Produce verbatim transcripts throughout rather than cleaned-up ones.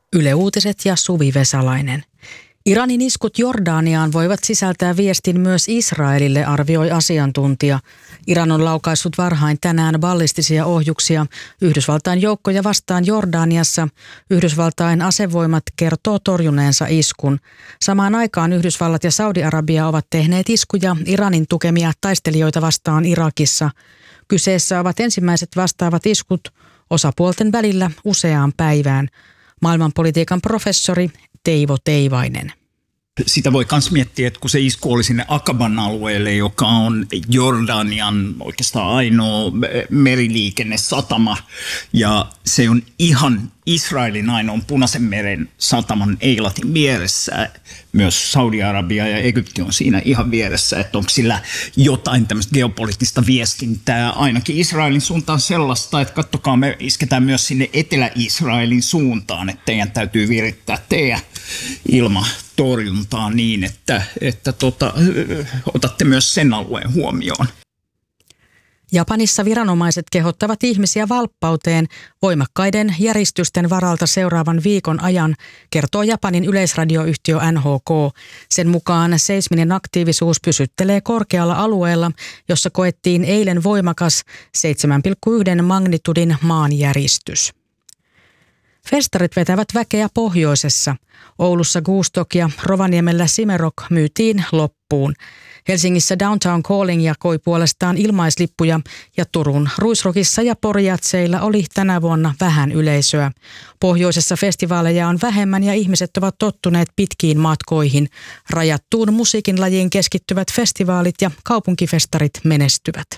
Yle Uutiset ja Suvi Vesalainen. Iranin iskut Jordaniaan voivat sisältää viestin myös Israelille, arvioi asiantuntija. Iran on laukaissut varhain tänään ballistisia ohjuksia Yhdysvaltain joukkoja vastaan Jordaniassa. Yhdysvaltain asevoimat kertoo torjuneensa iskun. Samaan aikaan Yhdysvallat ja Saudi-Arabia ovat tehneet iskuja Iranin tukemia taistelijoita vastaan Irakissa. Kyseessä ovat ensimmäiset vastaavat iskut osapuolten välillä useaan päivään. Maailmanpolitiikan professori Teivo Teivainen. Sitä voi myös miettiä, että kun se isku oli sinne Akaban alueelle, joka on Jordanian oikeastaan ainoa meriliikennesatama, ja se on ihan Israelin ainoan Punaisen meren sataman Eilatin vieressä. Myös Saudi-Arabia ja Egypti on siinä ihan vieressä, että onko sillä jotain tämmöistä geopoliittista viestintää ainakin Israelin suuntaan sellaista, että katsokaa, me isketään myös sinne Etelä-Israelin suuntaan, että teidän täytyy virittää teidän ilmatorjuntaa niin, että, että tota, otatte myös sen alueen huomioon. Japanissa viranomaiset kehottavat ihmisiä valppauteen voimakkaiden järistysten varalta seuraavan viikon ajan, kertoo Japanin yleisradioyhtiö N H K. Sen mukaan seisminen aktiivisuus pysyttelee korkealla alueella, jossa koettiin eilen voimakas seitsemän pilkku yksi magnitudin maanjäristys. Festarit vetävät väkeä pohjoisessa. Oulussa Goostok ja Rovaniemellä Simerock myytiin loppuun. Helsingissä Downtown Calling jakoi puolestaan ilmaislippuja ja Turun Ruisrockissa ja Porijatseilla oli tänä vuonna vähän yleisöä. Pohjoisessa festivaaleja on vähemmän ja ihmiset ovat tottuneet pitkiin matkoihin. Rajattuun musiikin lajiin keskittyvät festivaalit ja kaupunkifestarit menestyvät.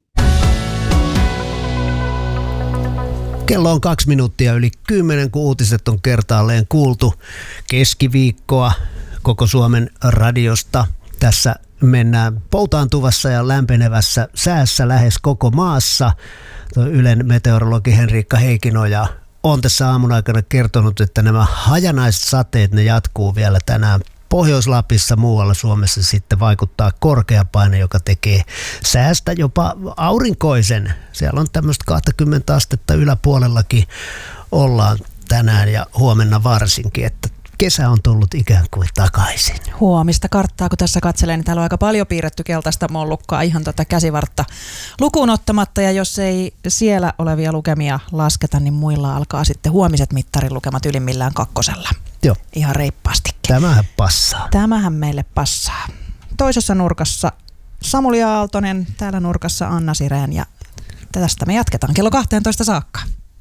Kello on kaksi minuuttia yli kymmenen, kun uutiset on kertaalleen kuultu keskiviikkoa koko Suomen radiosta. Tässä mennään poutaantuvassa ja lämpenevässä säässä lähes koko maassa. Ylen meteorologi Henriikka Heikinoja on tässä aamun aikana kertonut, että nämä hajanaiset sateet, ne jatkuu vielä tänään Pohjois-Lapissa, muualla Suomessa sitten vaikuttaa korkea paine, joka tekee säästä jopa aurinkoisen. Siellä on tämmöistä kaksikymmentä astetta yläpuolellakin ollaan tänään ja huomenna varsinkin, että kesä on tullut ikään kuin takaisin. Huomista karttaa, kun tässä katselen, niin täällä on aika paljon piirretty keltaista mollukkaa ihan tätä käsivartta lukuun ottamatta. Ja jos ei siellä olevia lukemia lasketa, niin muilla alkaa sitten huomiset mittarilukemat ylimmillään kakkosella. Joo. Ihan reippaastikin. Tämähän passaa. Tämähän meille passaa. Toisessa nurkassa Samuli Aaltonen, täällä nurkassa Anna Sireen ja tästä me jatketaan kello kahteentoista saakka.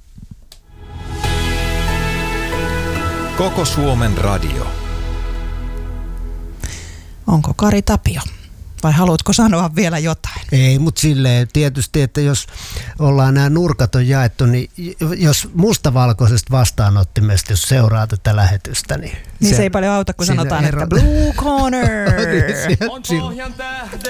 Koko Suomen radio. Onko Kari Tapio? Vai haluatko sanoa vielä jotain? Ei, mutta silleen tietysti, että jos ollaan nämä nurkat on jaettu, niin jos mustavalkoisesta vastaanottimesta, jos seuraa tätä lähetystä, niin... Niin se, se ei paljon auta, kun sanotaan, ero... että Blue Corner! On Pohjan tähden!